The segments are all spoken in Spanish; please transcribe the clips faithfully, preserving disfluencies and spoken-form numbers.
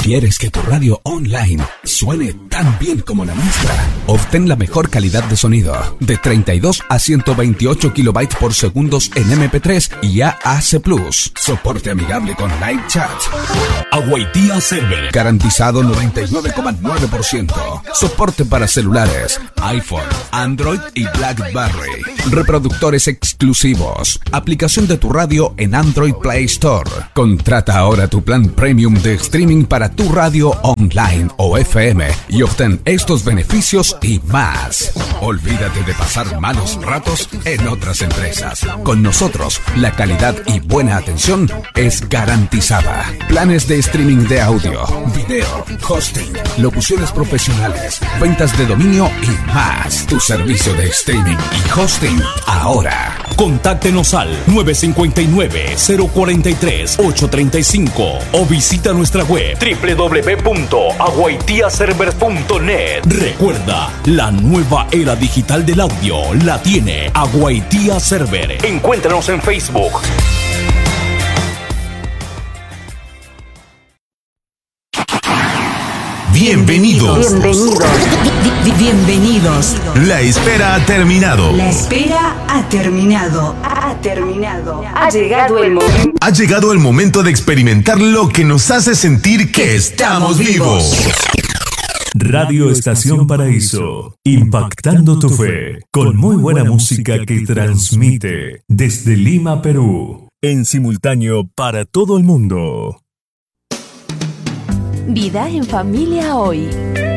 ¿Quieres que tu radio online suene tan bien como la nuestra? Obtén la mejor calidad de sonido de treinta y dos a ciento veintiocho kilobytes por segundo en eme pe tres y A A C plus. Soporte amigable con live chat. Aguaitía Server. Garantizado noventa y nueve coma nueve por ciento. Soporte para celulares, iPhone, Android y BlackBerry. Reproductores exclusivos. Aplicación de tu radio en Android Play Store. Contrata ahora tu plan premium de streaming para tu radio online o F M y obtén estos beneficios y más. Olvídate de pasar malos ratos en otras empresas. Con nosotros, la calidad y buena atención es garantizada. Planes de streaming de audio, video, hosting, locuciones profesionales, ventas de dominio y más. Tu servicio de streaming y hosting ahora. Contáctenos al nueve cinco nueve, cero cuatro tres, ocho tres cinco o visita nuestra web doble u doble u doble u punto aguaitía servers punto net. Recuerda, la nueva era digital del audio la tiene Aguaitía Server. Encuéntranos en Facebook. Bienvenidos. Bienvenidos. Bienvenidos. La espera ha terminado. La espera ha terminado. Ha terminado. Ha llegado el momento. Ha llegado el momento de experimentar lo que nos hace sentir que estamos vivos. Radio Estación Paraíso, impactando tu fe, con muy buena música que transmite desde Lima, Perú, en simultáneo para todo el mundo. Vida en Familia Hoy.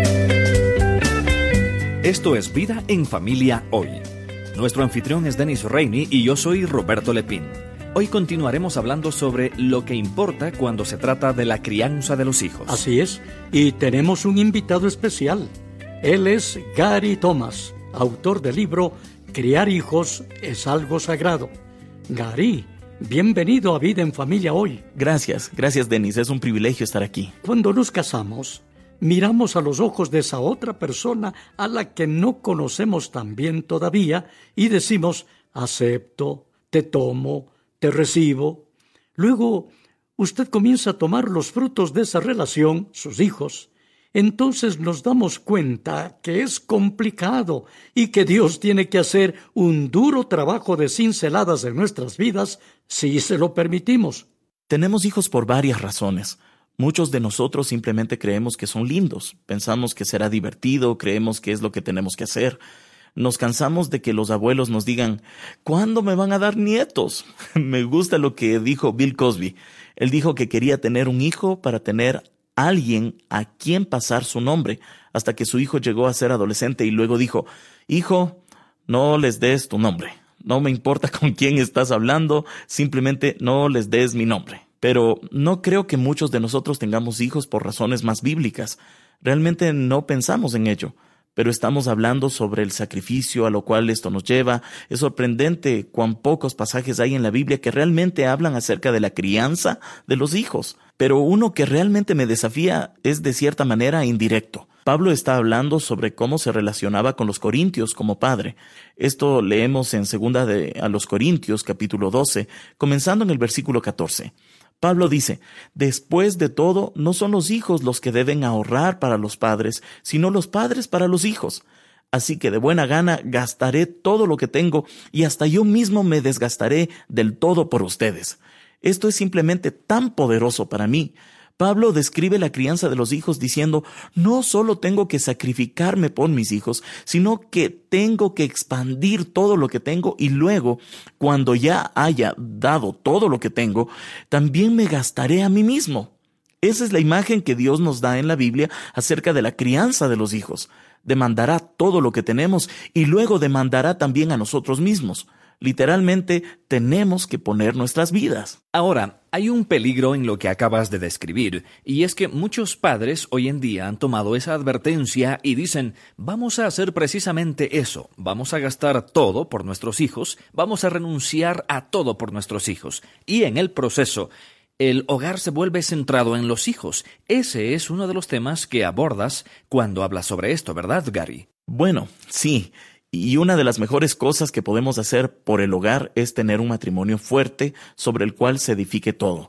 Esto es Vida en Familia Hoy. Nuestro anfitrión es Denis Reini y yo soy Roberto Lepín. Hoy continuaremos hablando sobre lo que importa cuando se trata de la crianza de los hijos. Así es, y tenemos un invitado especial. Él es Gary Thomas, autor del libro Criar hijos es algo sagrado. Gary, bienvenido a Vida en Familia Hoy. Gracias, gracias Denis, es un privilegio estar aquí. Cuando nos casamos, miramos a los ojos de esa otra persona a la que no conocemos tan bien todavía y decimos, acepto, te tomo, te recibo. Luego, usted comienza a tomar los frutos de esa relación, sus hijos. Entonces nos damos cuenta que es complicado y que Dios tiene que hacer un duro trabajo de cinceladas en nuestras vidas si se lo permitimos. Tenemos hijos por varias razones. Muchos de nosotros simplemente creemos que son lindos, pensamos que será divertido, creemos que es lo que tenemos que hacer. Nos cansamos de que los abuelos nos digan, ¿cuándo me van a dar nietos? Me gusta lo que dijo Bill Cosby. Él dijo que quería tener un hijo para tener alguien a quien pasar su nombre, hasta que su hijo llegó a ser adolescente y luego dijo, hijo, no les des tu nombre. No me importa con quién estás hablando, simplemente no les des mi nombre. Pero no creo que muchos de nosotros tengamos hijos por razones más bíblicas. Realmente no pensamos en ello. Pero estamos hablando sobre el sacrificio a lo cual esto nos lleva. Es sorprendente cuán pocos pasajes hay en la Biblia que realmente hablan acerca de la crianza de los hijos. Pero uno que realmente me desafía es de cierta manera indirecto. Pablo está hablando sobre cómo se relacionaba con los corintios como padre. Esto leemos en segunda de a los Corintios, capítulo doce, comenzando en el versículo catorce. Pablo dice, después de todo, no son los hijos los que deben ahorrar para los padres, sino los padres para los hijos. Así que de buena gana gastaré todo lo que tengo y hasta yo mismo me desgastaré del todo por ustedes. Esto es simplemente tan poderoso para mí. Pablo describe la crianza de los hijos diciendo, no solo tengo que sacrificarme por mis hijos, sino que tengo que expandir todo lo que tengo y luego, cuando ya haya dado todo lo que tengo, también me gastaré a mí mismo. Esa es la imagen que Dios nos da en la Biblia acerca de la crianza de los hijos. Demandará todo lo que tenemos y luego demandará también a nosotros mismos. Literalmente, tenemos que poner nuestras vidas. Ahora, hay un peligro en lo que acabas de describir, y es que muchos padres hoy en día han tomado esa advertencia y dicen, vamos a hacer precisamente eso, vamos a gastar todo por nuestros hijos, vamos a renunciar a todo por nuestros hijos, y en el proceso, el hogar se vuelve centrado en los hijos. Ese es uno de los temas que abordas cuando hablas sobre esto, ¿verdad, Gary? Bueno, sí. Y una de las mejores cosas que podemos hacer por el hogar es tener un matrimonio fuerte sobre el cual se edifique todo.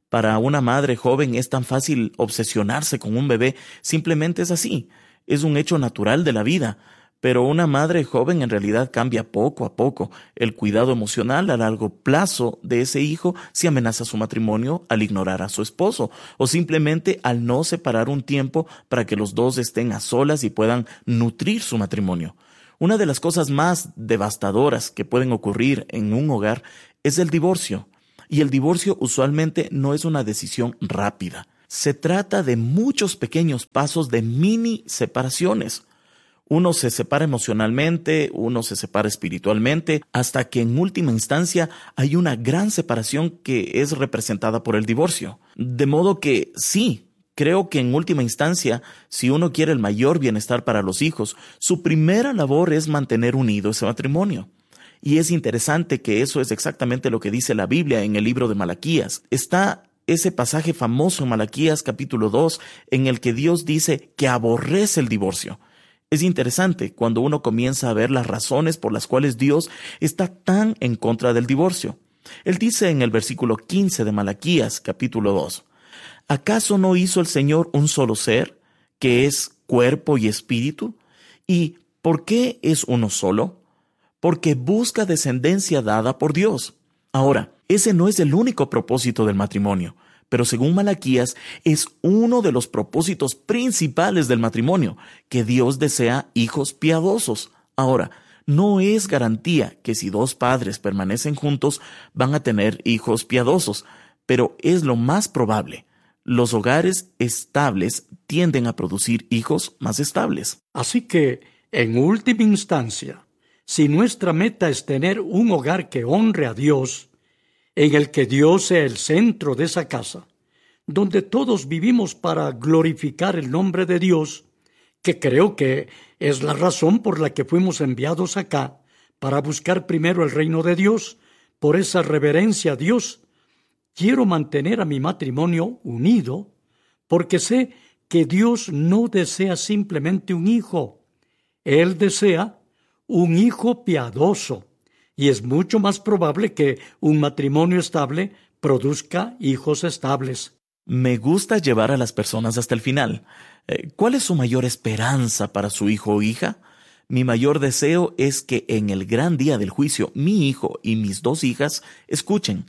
Para una madre joven es tan fácil obsesionarse con un bebé, simplemente es así, es un hecho natural de la vida. Pero una madre joven en realidad cambia poco a poco. El cuidado emocional a largo plazo de ese hijo si amenaza su matrimonio al ignorar a su esposo o simplemente al no separar un tiempo para que los dos estén a solas y puedan nutrir su matrimonio. Una de las cosas más devastadoras que pueden ocurrir en un hogar es el divorcio. Y el divorcio usualmente no es una decisión rápida. Se trata de muchos pequeños pasos de mini separaciones. Uno se separa emocionalmente, uno se separa espiritualmente, hasta que en última instancia hay una gran separación que es representada por el divorcio. De modo que sí, creo que en última instancia, si uno quiere el mayor bienestar para los hijos, su primera labor es mantener unido ese matrimonio. Y es interesante que eso es exactamente lo que dice la Biblia en el libro de Malaquías. Está ese pasaje famoso en Malaquías capítulo dos en el que Dios dice que aborrece el divorcio. Es interesante cuando uno comienza a ver las razones por las cuales Dios está tan en contra del divorcio. Él dice en el versículo quince de Malaquías, capítulo dos, ¿acaso no hizo el Señor un solo ser, que es cuerpo y espíritu? ¿Y por qué es uno solo? Porque busca descendencia dada por Dios. Ahora, ese no es el único propósito del matrimonio. Pero según Malaquías, es uno de los propósitos principales del matrimonio, que Dios desea hijos piadosos. Ahora, no es garantía que si dos padres permanecen juntos van a tener hijos piadosos, pero es lo más probable. Los hogares estables tienden a producir hijos más estables. Así que, en última instancia, si nuestra meta es tener un hogar que honre a Dios, en el que Dios sea el centro de esa casa, donde todos vivimos para glorificar el nombre de Dios, que creo que es la razón por la que fuimos enviados acá, para buscar primero el reino de Dios, por esa reverencia a Dios. Quiero mantener a mi matrimonio unido, porque sé que Dios no desea simplemente un hijo. Él desea un hijo piadoso. Y es mucho más probable que un matrimonio estable produzca hijos estables. Me gusta llevar a las personas hasta el final. ¿Cuál es su mayor esperanza para su hijo o hija? Mi mayor deseo es que en el gran día del juicio, mi hijo y mis dos hijas escuchen: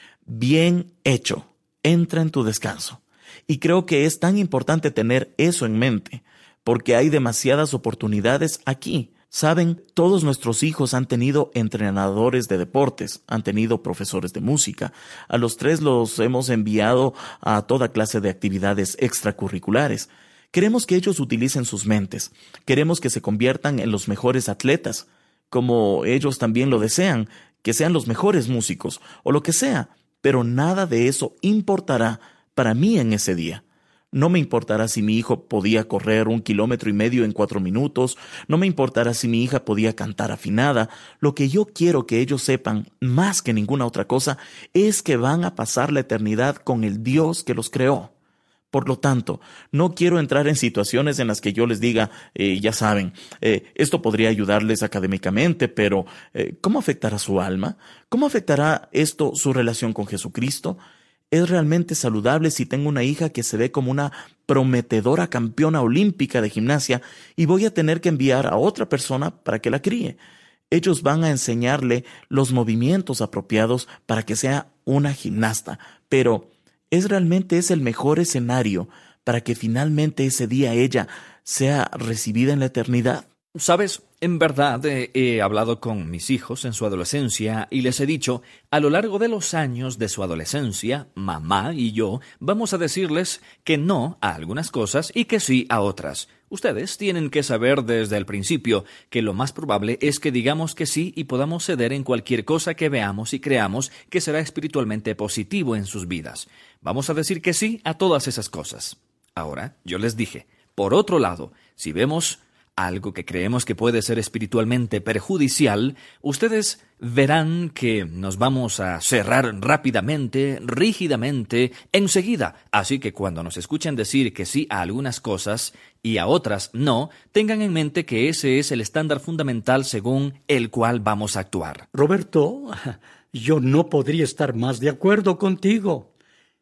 bien hecho, entra en tu descanso. Y creo que es tan importante tener eso en mente, porque hay demasiadas oportunidades aquí. Saben, todos nuestros hijos han tenido entrenadores de deportes, han tenido profesores de música. A los tres los hemos enviado a toda clase de actividades extracurriculares. Queremos que ellos utilicen sus mentes. Queremos que se conviertan en los mejores atletas, como ellos también lo desean, que sean los mejores músicos, o lo que sea. Pero nada de eso importará para mí en ese día. No me importará si mi hijo podía correr un kilómetro y medio en cuatro minutos. No me importará si mi hija podía cantar afinada. Lo que yo quiero que ellos sepan, más que ninguna otra cosa, es que van a pasar la eternidad con el Dios que los creó. Por lo tanto, no quiero entrar en situaciones en las que yo les diga, eh, ya saben, eh, esto podría ayudarles académicamente, pero eh, ¿cómo afectará su alma? ¿Cómo afectará esto su relación con Jesucristo? ¿Es realmente saludable si tengo una hija que se ve como una prometedora campeona olímpica de gimnasia y voy a tener que enviar a otra persona para que la críe? Ellos van a enseñarle los movimientos apropiados para que sea una gimnasta, pero ¿es realmente ese el mejor escenario para que finalmente ese día ella sea recibida en la eternidad? Sabes, en verdad eh, he hablado con mis hijos en su adolescencia y les he dicho, a lo largo de los años de su adolescencia, mamá y yo vamos a decirles que no a algunas cosas y que sí a otras. Ustedes tienen que saber desde el principio que lo más probable es que digamos que sí y podamos ceder en cualquier cosa que veamos y creamos que será espiritualmente positivo en sus vidas. Vamos a decir que sí a todas esas cosas. Ahora, yo les dije, por otro lado, si vemos algo que creemos que puede ser espiritualmente perjudicial, ustedes verán que nos vamos a cerrar rápidamente, rígidamente, enseguida. Así que cuando nos escuchen decir que sí a algunas cosas y a otras no, tengan en mente que ese es el estándar fundamental según el cual vamos a actuar. Roberto, yo no podría estar más de acuerdo contigo.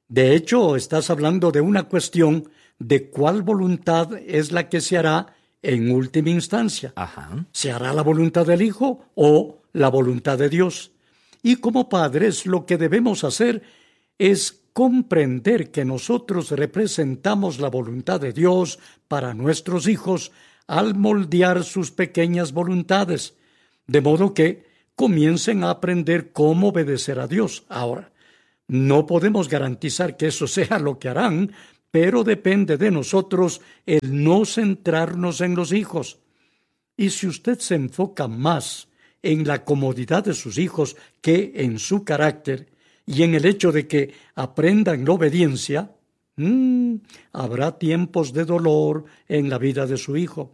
De hecho, estás hablando de una cuestión de cuál voluntad es la que se hará en última instancia. Ajá. ¿Se hará la voluntad del Hijo o la voluntad de Dios? Y como padres, lo que debemos hacer es comprender que nosotros representamos la voluntad de Dios para nuestros hijos al moldear sus pequeñas voluntades, de modo que comiencen a aprender cómo obedecer a Dios. Ahora, no podemos garantizar que eso sea lo que harán, pero depende de nosotros el no centrarnos en los hijos. Y si usted se enfoca más en la comodidad de sus hijos que en su carácter y en el hecho de que aprendan la obediencia, mmm, habrá tiempos de dolor en la vida de su hijo.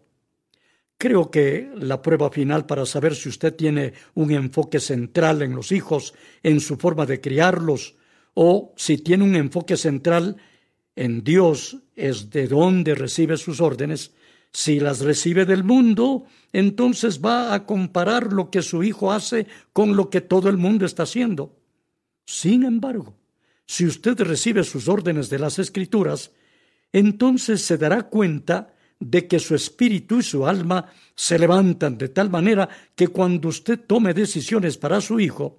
Creo que la prueba final para saber si usted tiene un enfoque central en los hijos, en su forma de criarlos, o si tiene un enfoque central en Dios, es de dónde recibe sus órdenes. Si las recibe del mundo, entonces va a comparar lo que su hijo hace con lo que todo el mundo está haciendo. Sin embargo, si usted recibe sus órdenes de las Escrituras, entonces se dará cuenta de que su espíritu y su alma se levantan de tal manera que cuando usted tome decisiones para su hijo,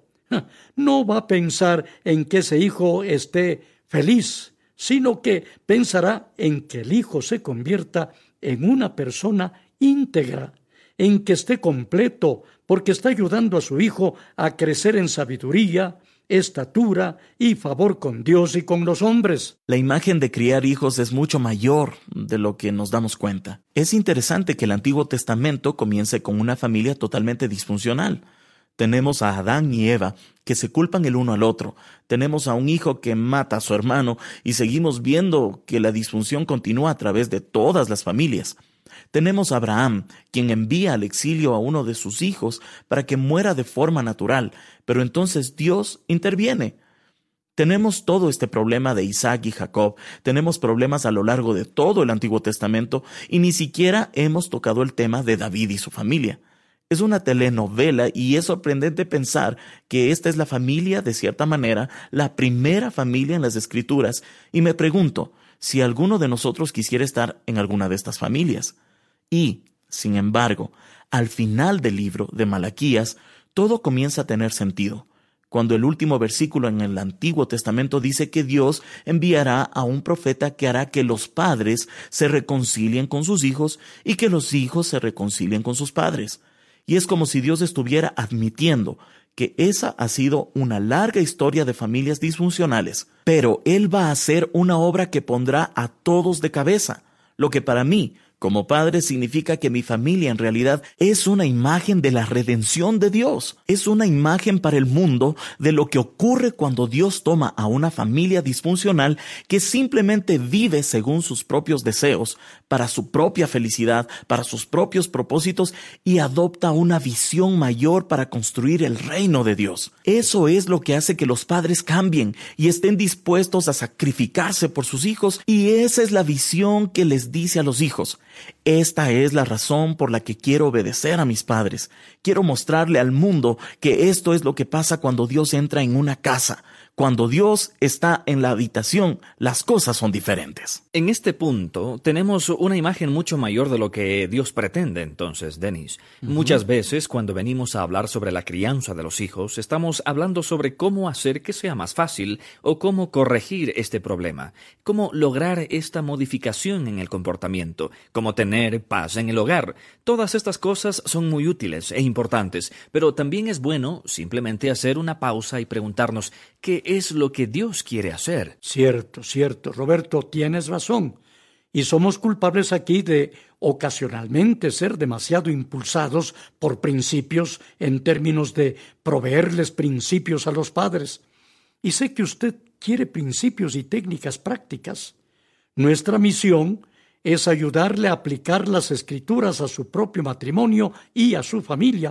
no va a pensar en que ese hijo esté feliz, sino que pensará en que el hijo se convierta en una persona íntegra, en que esté completo, porque está ayudando a su hijo a crecer en sabiduría, estatura y favor con Dios y con los hombres. La imagen de criar hijos es mucho mayor de lo que nos damos cuenta. Es interesante que el Antiguo Testamento comience con una familia totalmente disfuncional. Tenemos a Adán y Eva que se culpan el uno al otro. Tenemos a un hijo que mata a su hermano y seguimos viendo que la disfunción continúa a través de todas las familias. Tenemos a Abraham, quien envía al exilio a uno de sus hijos para que muera de forma natural, pero entonces Dios interviene. Tenemos todo este problema de Isaac y Jacob, tenemos problemas a lo largo de todo el Antiguo Testamento y ni siquiera hemos tocado el tema de David y su familia. Es una telenovela y es sorprendente pensar que esta es la familia, de cierta manera, la primera familia en las Escrituras, y me pregunto si alguno de nosotros quisiera estar en alguna de estas familias. Y, sin embargo, al final del libro de Malaquías, todo comienza a tener sentido, cuando el último versículo en el Antiguo Testamento dice que Dios enviará a un profeta que hará que los padres se reconcilien con sus hijos y que los hijos se reconcilien con sus padres. Y es como si Dios estuviera admitiendo que esa ha sido una larga historia de familias disfuncionales, pero Él va a hacer una obra que pondrá a todos de cabeza, lo que para mí, como padre, significa que mi familia en realidad es una imagen de la redención de Dios. Es una imagen para el mundo de lo que ocurre cuando Dios toma a una familia disfuncional que simplemente vive según sus propios deseos, para su propia felicidad, para sus propios propósitos, y adopta una visión mayor para construir el reino de Dios. Eso es lo que hace que los padres cambien y estén dispuestos a sacrificarse por sus hijos, y esa es la visión que les dice a los hijos: esta es la razón por la que quiero obedecer a mis padres. Quiero mostrarle al mundo que esto es lo que pasa cuando Dios entra en una casa. Cuando Dios está en la habitación, las cosas son diferentes. En este punto, tenemos una imagen mucho mayor de lo que Dios pretende, entonces, Denis. Uh-huh. Muchas veces, cuando venimos a hablar sobre la crianza de los hijos, estamos hablando sobre cómo hacer que sea más fácil o cómo corregir este problema, cómo lograr esta modificación en el comportamiento, cómo tener paz en el hogar. Todas estas cosas son muy útiles e importantes, pero también es bueno simplemente hacer una pausa y preguntarnos qué es lo que Dios quiere hacer. Cierto, cierto. Roberto, tienes razón. Y somos culpables aquí de ocasionalmente ser demasiado impulsados por principios en términos de proveerles principios a los padres. Y sé que usted quiere principios y técnicas prácticas. Nuestra misión es ayudarle a aplicar las Escrituras a su propio matrimonio y a su familia.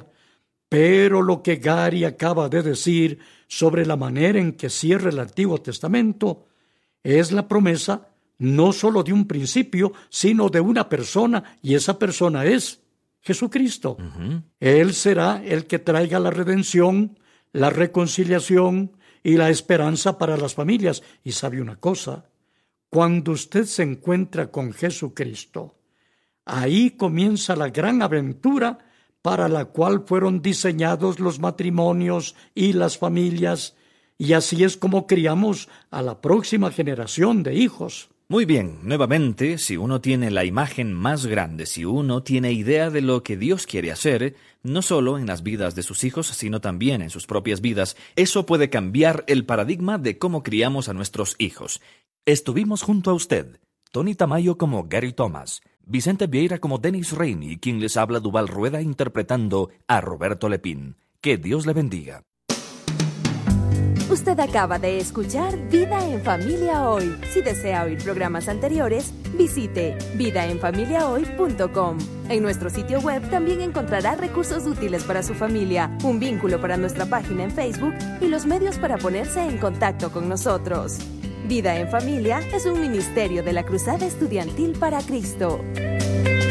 Pero lo que Gary acaba de decir sobre la manera en que cierra el Antiguo Testamento es la promesa no solo de un principio, sino de una persona, y esa persona es Jesucristo. Uh-huh. Él será el que traiga la redención, la reconciliación y la esperanza para las familias. Y sabe una cosa, cuando usted se encuentra con Jesucristo, ahí comienza la gran aventura para la cual fueron diseñados los matrimonios y las familias, y así es como criamos a la próxima generación de hijos. Muy bien, nuevamente, si uno tiene la imagen más grande, si uno tiene idea de lo que Dios quiere hacer, no solo en las vidas de sus hijos, sino también en sus propias vidas, eso puede cambiar el paradigma de cómo criamos a nuestros hijos. Estuvimos junto a usted, Tony Tamayo como Gary Thomas, Vicente Vieira como Dennis Rainey, quien les habla Duval Rueda interpretando a Roberto Lepín. Que Dios le bendiga. Usted acaba de escuchar Vida en Familia Hoy. Si desea oír programas anteriores, visite vida en familia hoy punto com. En nuestro sitio web también encontrará recursos útiles para su familia, un vínculo para nuestra página en Facebook y los medios para ponerse en contacto con nosotros. Vida en Familia es un ministerio de la Cruzada Estudiantil para Cristo.